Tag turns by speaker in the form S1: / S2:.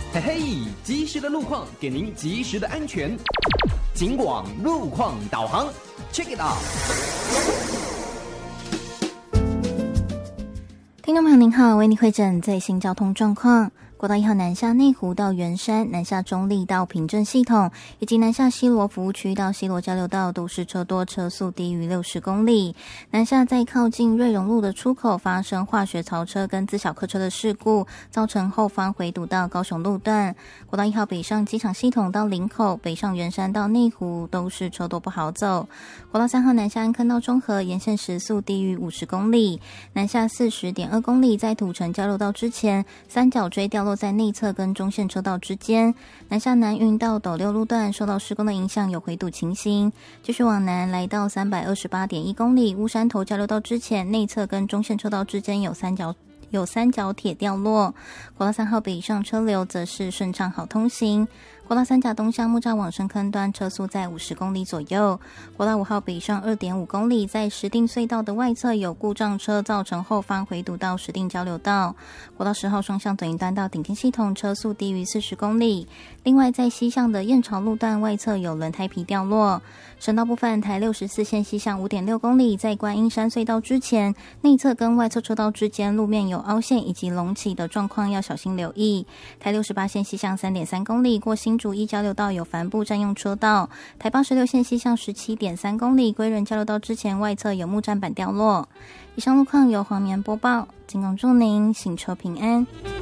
S1: 嘿嘿，及时的路况给您及时的安全。警广路况导航 ，Check it out。
S2: 听众朋友您好，为您汇诊最新交通状况。国道1号南下内湖到圆山，南下中立到平镇系统，以及南下西螺服务区到西螺交流道都是车多，车速低于60公里。南下在靠近瑞荣路的出口发生化学槽车跟自小客车的事故，造成后方回堵到高雄路段。国道1号北上机场系统到林口，北上圆山到内湖都是车多不好走。国道3号南下安坑到中和，沿线时速低于50公里。南下40.2公里，在土城交流道之前，三角锥掉落在内侧跟中线车道之间。南下南运到斗六路段受到施工的影响，有回堵情形。继续往南来到328.1公里，乌山头交流道之前，内侧跟中线车道之间有三角铁掉落。国道3号北上车流则是顺畅好通行。国道3甲东向木栅往深坑端车速在50公里左右。国道5号北上 2.5 公里，在石碇隧道的外侧有故障车，造成后方回堵到石碇交流道。国道10号双向短端到顶天系统，车速低于40公里。另外在西向的燕巢路段外侧有轮胎皮掉落。省道部分，台64线西向 5.6 公里，在观音山隧道之前，内侧跟外侧车道之间路面有凹陷以及隆起的状况，要小心留意。台68线西向 3.3 公里，过新竹一交流道有帆布占用车道。台86线西向 17.3 公里，归仁交流道之前外侧有木栈板掉落。以上路况由黄棉播报，警广祝您行车平安。